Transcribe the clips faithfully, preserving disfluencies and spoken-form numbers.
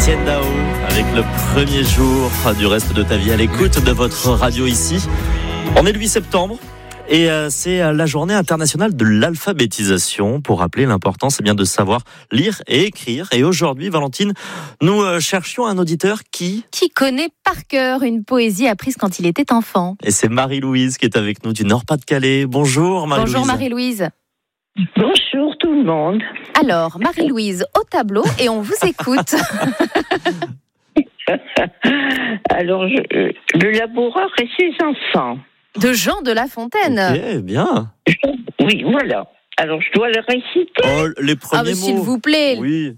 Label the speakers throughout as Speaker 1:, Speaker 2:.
Speaker 1: Tiendao avec le premier jour du reste de ta vie à l'écoute de votre radio ici. On est le huit septembre et c'est la journée internationale de l'alphabétisation. Pour rappeler l'importance eh bien, de savoir lire et écrire. Et aujourd'hui, Valentine, nous cherchions un auditeur qui...
Speaker 2: Qui connaît par cœur une poésie apprise quand il était enfant.
Speaker 1: Et c'est Marie-Louise qui est avec nous du Nord-Pas-de-Calais. Bonjour Marie-Louise.
Speaker 2: Bonjour Marie-Louise.
Speaker 3: Bonjour tout le monde.
Speaker 2: Alors, Marie-Louise, au tableau et on vous écoute.
Speaker 3: Alors, je, le laboureur et ses enfants.
Speaker 2: De Jean de La Fontaine.
Speaker 1: Ok, bien.
Speaker 3: Oui, voilà. Alors, je dois le réciter.
Speaker 1: Oh, les premiers
Speaker 2: ah, mais
Speaker 1: mots.
Speaker 2: S'il vous plaît.
Speaker 1: Oui.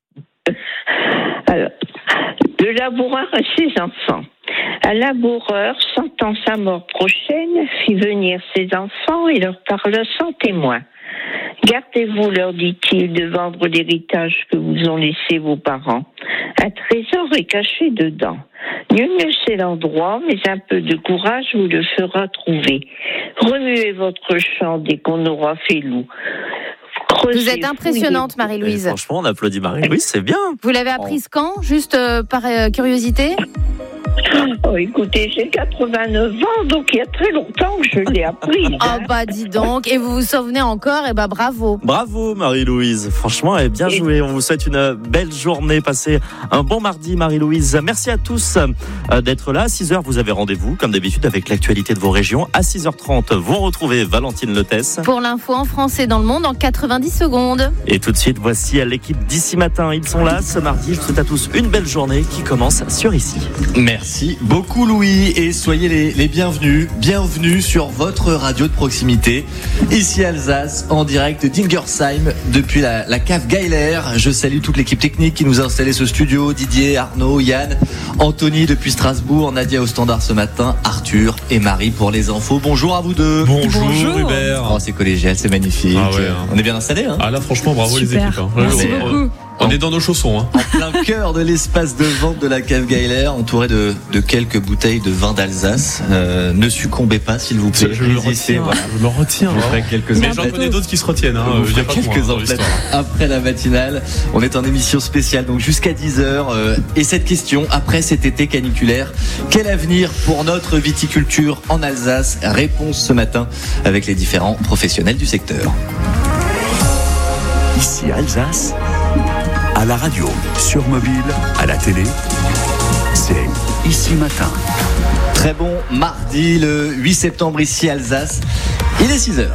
Speaker 3: Alors, le laboureur et ses enfants. Un laboureur, sentant sa mort prochaine, fit venir ses enfants et leur parla sans témoin. Gardez-vous, leur dit-il, de vendre l'héritage que vous ont laissé vos parents. Un trésor est caché dedans. Nul ne sait l'endroit, mais un peu de courage vous le fera trouver. Remuez votre champ dès qu'on aura fait loup. Creusez,
Speaker 2: vous êtes impressionnante,
Speaker 3: fouillez.
Speaker 2: Marie-Louise.
Speaker 1: Et franchement, on applaudit Marie-Louise, c'est bien.
Speaker 2: Vous l'avez apprise quand ? Juste euh, par euh, curiosité ?
Speaker 3: Oh, écoutez, j'ai quatre-vingt-neuf ans, donc il y a très longtemps que je l'ai appris.
Speaker 2: Ah bah dis donc, et vous vous souvenez encore, et bah bravo.
Speaker 1: Bravo Marie-Louise, franchement, elle est bien jouée. On vous souhaite une belle journée, passez un bon mardi Marie-Louise. Merci à tous d'être là. À six heures, vous avez rendez-vous, comme d'habitude, avec l'actualité de vos régions. À six heures trente, vous retrouvez Valentine Letesse.
Speaker 2: Pour l'info en France et dans le monde en quatre-vingt-dix secondes.
Speaker 1: Et tout de suite, voici l'équipe d'ici matin. Ils sont là ce mardi. Je vous souhaite à tous une belle journée qui commence sur Ici.
Speaker 4: Merci beaucoup Louis et soyez les, les bienvenus, bienvenue sur votre radio de proximité, ici Alsace, en direct d'Ingersheim, depuis la, la cave Geiler. Je salue toute l'équipe technique qui nous a installé ce studio, Didier, Arnaud, Yann, Anthony depuis Strasbourg, Nadia au standard ce matin, Arthur et Marie pour les infos. Bonjour à vous deux.
Speaker 5: Bonjour, Bonjour. Hubert.
Speaker 4: Oh, c'est collégial, c'est magnifique.
Speaker 5: Ah ouais, hein.
Speaker 4: On est bien installés hein.
Speaker 5: Ah là franchement bravo. Super. Les équipes. Hein.
Speaker 6: Merci
Speaker 5: ouais,
Speaker 6: beaucoup.
Speaker 5: Ouais. On est dans nos chaussons. Hein.
Speaker 4: En plein cœur de l'espace de vente de la cave Geiler, entouré de, de quelques bouteilles de vin d'Alsace. Euh, ne succombez pas, s'il vous plaît.
Speaker 5: Je me retiens. Voilà. Je me retiens.
Speaker 4: Je ferai quelques
Speaker 5: Mais j'en connais d'autres qui se retiennent. Hein.
Speaker 4: Je ferai quelques emplettes après la matinale. On est en émission spéciale, donc jusqu'à dix heures. Euh, et cette question, après cet été caniculaire, quel avenir pour notre viticulture en Alsace ? Réponse ce matin avec les différents professionnels du secteur.
Speaker 7: Ici Alsace, à la radio, sur mobile, à la télé, c'est Ici Matin.
Speaker 4: Très bon mardi, le huit septembre, ici Alsace. Il est six heures.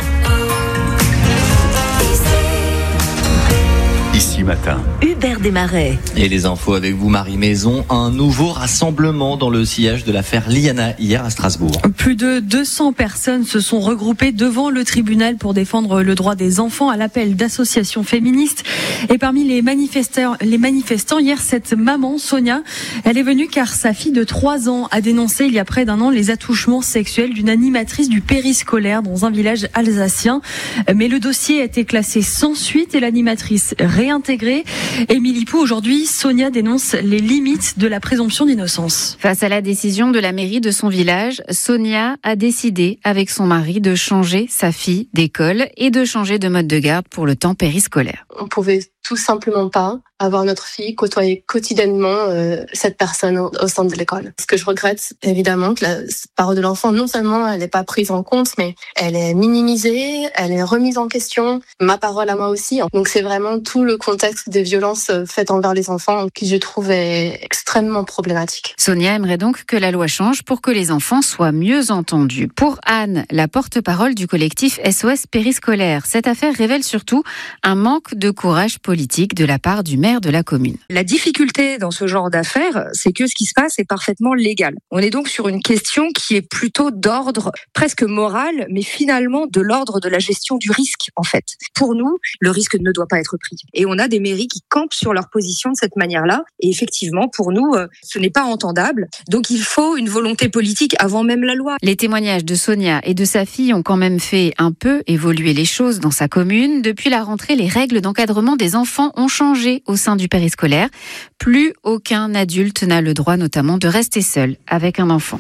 Speaker 7: Ici Matin.
Speaker 8: Hubert Desmarais.
Speaker 4: Et les infos avec vous, Marie Maison. Un nouveau rassemblement dans le sillage de l'affaire Liana hier à Strasbourg.
Speaker 6: Plus de deux cents personnes se sont regroupées devant le tribunal pour défendre le droit des enfants à l'appel d'associations féministes. Et parmi les manifestants, les manifestants, hier, cette maman, Sonia, elle est venue car sa fille de trois ans a dénoncé il y a près d'un an les attouchements sexuels d'une animatrice du périscolaire dans un village alsacien. Mais le dossier a été classé sans suite et l'animatrice réintégrée. Émilie Pou, aujourd'hui, Sonia dénonce les limites de la présomption d'innocence.
Speaker 9: Face à la décision de la mairie de son village, Sonia a décidé, avec son mari, de changer sa fille d'école et de changer de mode de garde pour le temps périscolaire.
Speaker 10: On pouvait tout simplement pas avoir notre fille côtoyer quotidiennement euh, cette personne au, au sein de l'école. Ce que je regrette, évidemment, que la parole de l'enfant, non seulement elle n'est pas prise en compte, mais elle est minimisée, elle est remise en question, ma parole à moi aussi. Donc c'est vraiment tout le contexte des violences faites envers les enfants qui, je trouve, est extrêmement problématique.
Speaker 9: Sonia aimerait donc que la loi change pour que les enfants soient mieux entendus. Pour Anne, la porte-parole du collectif S O S Périscolaire, cette affaire révèle surtout un manque de courage politique de la part du maire de la commune.
Speaker 11: La difficulté dans ce genre d'affaires, c'est que ce qui se passe est parfaitement légal. On est donc sur une question qui est plutôt d'ordre presque moral, mais finalement de l'ordre de la gestion du risque, en fait. Pour nous, le risque ne doit pas être pris. Et on a des mairies qui campent sur leur position de cette manière-là. Et effectivement, pour nous, ce n'est pas entendable. Donc il faut une volonté politique avant même la loi.
Speaker 9: Les témoignages de Sonia et de sa fille ont quand même fait un peu évoluer les choses dans sa commune. Depuis la rentrée, les règles d'encadrement des enfants ont changé au sein du périscolaire. Plus aucun adulte n'a le droit notamment de rester seul avec un enfant.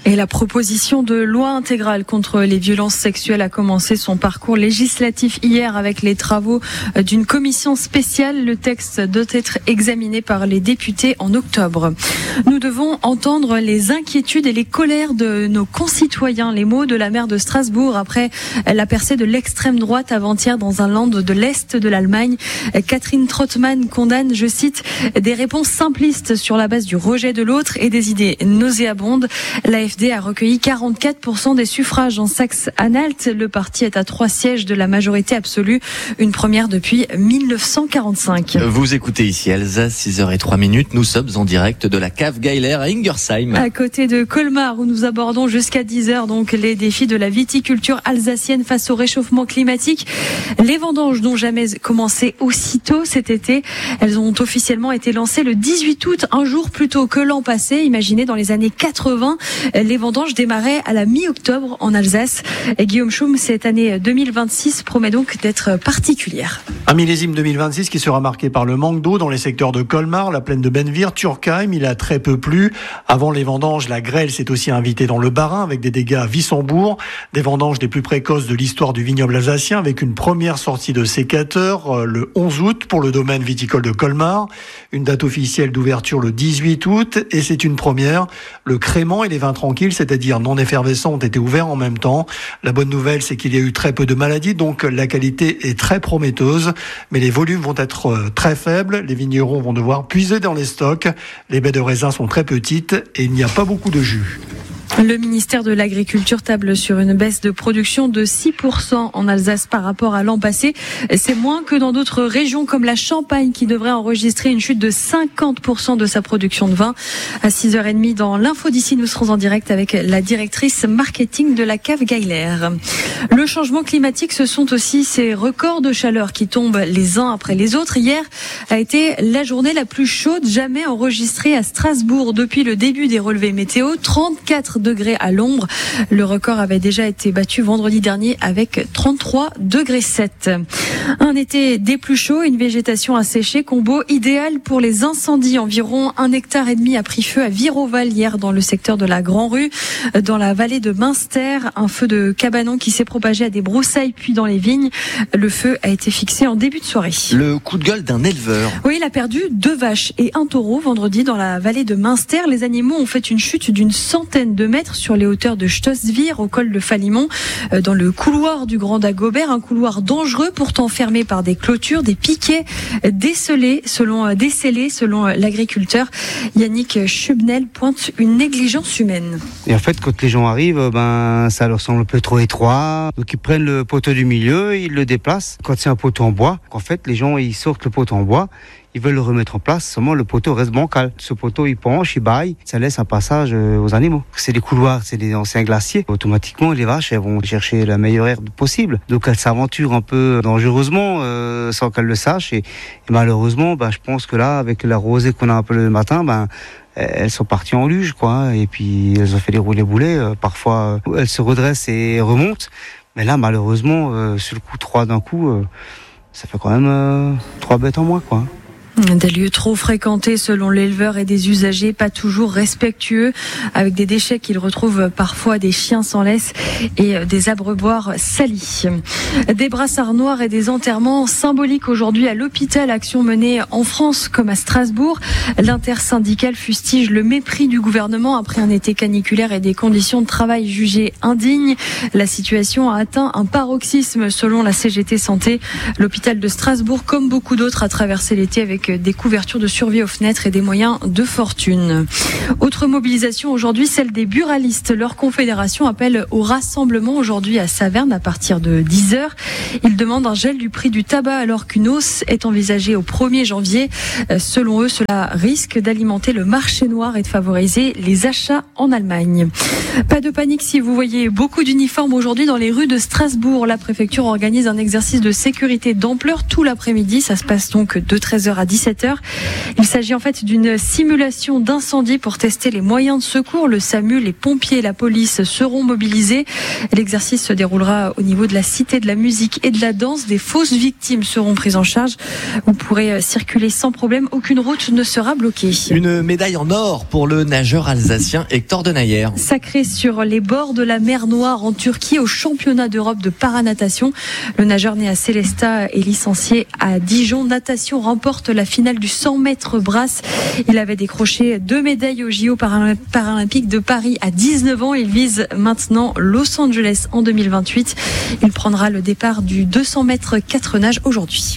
Speaker 6: Et la proposition de loi intégrale contre les violences sexuelles a commencé son parcours législatif hier avec les travaux d'une commission spéciale. Le texte doit être examiné par les députés en octobre. Nous devons entendre les inquiétudes et les colères de nos concitoyens. Les mots de la maire de Strasbourg après la percée de l'extrême droite avant-hier dans un land de l'Est de l'Allemagne. Catherine Trottmann condamne, je cite, des réponses simplistes sur la base du rejet de l'autre et des idées nauséabondes. L'A F D a recueilli quarante-quatre pour cent des suffrages en Saxe-Anhalt. Le parti est à trois sièges de la majorité absolue, une première depuis mille neuf cent quarante-cinq.
Speaker 4: Vous écoutez ici Elsa, six heures zéro trois minutes. Nous sommes en direct de la cave Geiler à Ingersheim.
Speaker 6: À côté de Colmar, où nous abordons jusqu'à dix heures donc les défis de la viticulture alsacienne face au réchauffement climatique. Les vendanges n'ont jamais commencé aussitôt cet été. Elles ont officiellement été lancées le dix-huit août, un jour plus tôt que l'an passé. Imaginez, dans les années quatre-vingts, les vendanges démarraient à la mi-octobre en Alsace. Et Guillaume Schum, cette année deux mille vingt-six promet donc d'être particulière.
Speaker 8: Un millésime deux mille vingt-six qui sera marqué par le manque d'eau dans les secteurs de Colmar, la plaine de Benvir, Turkheim. Il a très peu plu. Avant les vendanges, la grêle s'est aussi invitée dans le Bas-Rhin avec des dégâts à Wissembourg. Des vendanges les plus précoces de l'histoire du vignoble alsacien avec une première sortie de sécateur le onze août pour le domaine viticole de Colmar. Une date officielle d'ouverture le dix-huit août et c'est une première. Le crément et les vins tranquilles, c'est-à-dire non effervescents, ont été ouverts en même temps. La bonne nouvelle, c'est qu'il y a eu très peu de maladies, donc la qualité est très prometteuse. Mais les volumes vont être très faibles. Les vignerons vont devoir puiser dans les stocks. Les baies de raisin sont très petites et il n'y a pas beaucoup de jus.
Speaker 6: Le ministère de l'Agriculture table sur une baisse de production de six pour cent en Alsace par rapport à l'an passé. C'est moins que dans d'autres régions comme la Champagne qui devrait enregistrer une chute de cinquante pour cent de sa production de vin. À six heures trente dans l'info d'ici, nous serons en direct avec la directrice marketing de la cave Geiler. Le changement climatique, ce sont aussi ces records de chaleur qui tombent les uns après les autres. Hier a été la journée la plus chaude jamais enregistrée à Strasbourg depuis le début des relevés météo. trente-quatre degrés à l'ombre. Le record avait déjà été battu vendredi dernier avec trente-trois degrés sept. Un été des plus chauds, une végétation asséchée, combo idéal pour les incendies. Environ un hectare et demi a pris feu à Viroval hier dans le secteur de la Grand Rue. Dans la vallée de Münster, un feu de cabanon qui s'est propagé à des broussailles puis dans les vignes. Le feu a été fixé en début de soirée.
Speaker 4: Le coup de gueule d'un éleveur.
Speaker 6: Oui, il a perdu deux vaches et un taureau vendredi dans la vallée de Münster. Les animaux ont fait une chute d'une centaine de mètres sur les hauteurs de Stossvir au col de Falimont, dans le couloir du Grand Dagobert, un couloir dangereux pourtant fermé par des clôtures, des piquets décelés selon, décelés selon l'agriculteur. Yannick Schubnel pointe une négligence humaine.
Speaker 12: Et en fait, quand les gens arrivent, ben, ça leur semble un peu trop étroit. Donc ils prennent le poteau du milieu, ils le déplacent. Quand c'est un poteau en bois, en fait, les gens ils sortent le poteau en bois. Ils veulent le remettre en place, seulement le poteau reste bancal. Ce poteau, il penche, il baille, ça laisse un passage aux animaux. C'est des couloirs, c'est des anciens glaciers. Automatiquement, les vaches, elles vont chercher la meilleure aire possible. Donc elles s'aventurent un peu dangereusement, euh, sans qu'elles le sachent. Et, et malheureusement, bah, je pense que là, avec la rosée qu'on a un peu le matin, ben, elles sont parties en luge, quoi. Et puis elles ont fait des roulés-boulets. Euh, parfois, euh, elles se redressent et remontent. Mais là, malheureusement, euh, sur le coup, trois d'un coup, euh, ça fait quand même euh, trois bêtes en moins, quoi.
Speaker 6: Des lieux trop fréquentés selon l'éleveur et des usagers pas toujours respectueux, avec des déchets qu'ils retrouvent parfois, des chiens sans laisse et des abreuvoirs salis. Des brassards noirs et des enterrements symboliques aujourd'hui à l'hôpital, action menée en France comme à Strasbourg. L'intersyndicale fustige le mépris du gouvernement après un été caniculaire et des conditions de travail jugées indignes. La situation a atteint un paroxysme selon la C G T Santé. L'hôpital de Strasbourg, comme beaucoup d'autres, a traversé l'été avec des couvertures de survie aux fenêtres et des moyens de fortune. Autre mobilisation aujourd'hui, celle des buralistes. Leur confédération appelle au rassemblement aujourd'hui à Saverne à partir de dix heures. Ils demandent un gel du prix du tabac alors qu'une hausse est envisagée au premier janvier. Selon eux, cela risque d'alimenter le marché noir et de favoriser les achats en Allemagne. Pas de panique si vous voyez beaucoup d'uniformes aujourd'hui dans les rues de Strasbourg. La préfecture organise un exercice de sécurité d'ampleur tout l'après-midi. Ça se passe donc de treize heures à dix-sept heures. Il s'agit en fait d'une simulation d'incendie pour tester les moyens de secours. Le SAMU, les pompiers et la police seront mobilisés. L'exercice se déroulera au niveau de la Cité de la musique et de la danse. Des fausses victimes seront prises en charge. Vous pourrez circuler sans problème. Aucune route ne sera bloquée.
Speaker 4: Une médaille en or pour le nageur alsacien Hector Denayer.
Speaker 6: Sacré sur les bords de la mer Noire en Turquie au championnat d'Europe de paranatation. Le nageur né à Célestat est licencié à Dijon. Natation remporte la finale du cent mètres brasse. Il avait décroché deux médailles aux J O paralympiques de Paris à dix-neuf ans. Il vise maintenant Los Angeles en deux mille vingt-huit. Il prendra le départ du deux cents mètres quatre nages aujourd'hui.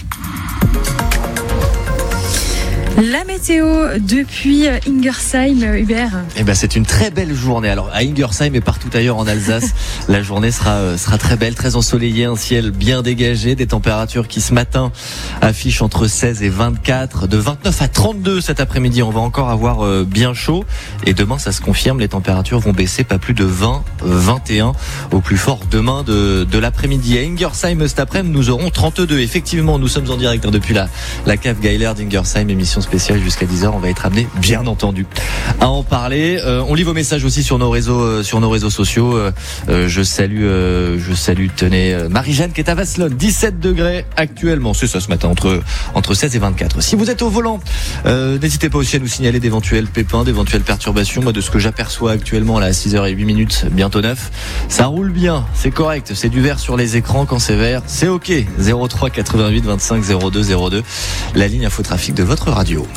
Speaker 6: La météo depuis Ingersheim, Hubert.
Speaker 4: Eh ben, c'est une très belle journée. Alors, à Ingersheim et partout ailleurs en Alsace, la journée sera, euh, sera très belle, très ensoleillée, un ciel bien dégagé, des températures qui ce matin affichent entre seize et vingt-quatre, de vingt-neuf à trente-deux cet après-midi. On va encore avoir euh, bien chaud. Et demain, ça se confirme, les températures vont baisser pas plus de vingt, vingt et un au plus fort demain de, de l'après-midi. À Ingersheim, cet après-midi, nous aurons trente-deux. Effectivement, nous sommes en direct hein, depuis la, la cave Geiler d'Ingersheim, émission spéciale jusqu'à dix heures. On va être amené, bien entendu, à en parler. Euh, on lit vos messages aussi sur nos réseaux, euh, sur nos réseaux sociaux. Euh, euh, je salue, euh, je salue, tenez, euh, Marie-Jeanne qui est à Vasselonne, dix-sept degrés actuellement. C'est ça ce matin, entre, entre seize et vingt-quatre. Si vous êtes au volant, euh, n'hésitez pas aussi à nous signaler d'éventuels pépins, d'éventuelles perturbations. Moi, de ce que j'aperçois actuellement, là, à six heures et huit minutes, bientôt neuf, ça roule bien, c'est correct. C'est du vert sur les écrans. Quand c'est vert, c'est ok. zéro trois quatre-vingt-huit vingt-cinq zéro deux zéro deux, la ligne infotrafic de votre radio.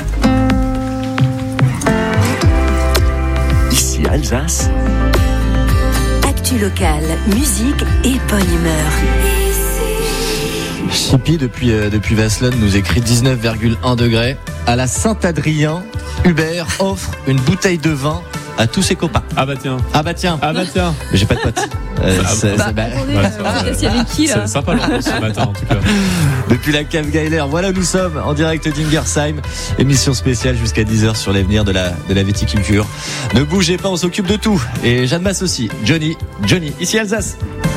Speaker 7: Ici Alsace.
Speaker 13: Actu locale, musique et bonne humeur.
Speaker 4: Chippy depuis, euh, depuis Vasselonne nous écrit dix-neuf virgule un degrés. À la Saint-Adrien, Hubert offre une bouteille de vin à tous ses copains.
Speaker 5: Ah bah tiens.
Speaker 4: Ah bah tiens.
Speaker 5: Ah bah tiens.
Speaker 4: Mais j'ai pas de potes. Euh,
Speaker 5: bah,
Speaker 4: c'est,
Speaker 5: bah,
Speaker 4: c'est, bah,
Speaker 6: attendez, bah, euh, c'est avec qui là ?
Speaker 5: C'est sympa l'ambiance ce matin en tout cas.
Speaker 4: Depuis la cave Geiler, voilà, nous sommes en direct d'Ingersheim. Émission spéciale jusqu'à dix heures sur l'avenir de la, de la viticulture. Ne bougez pas, on s'occupe de tout. Et Jeanne Masse aussi. Johnny, Johnny, ici Alsace.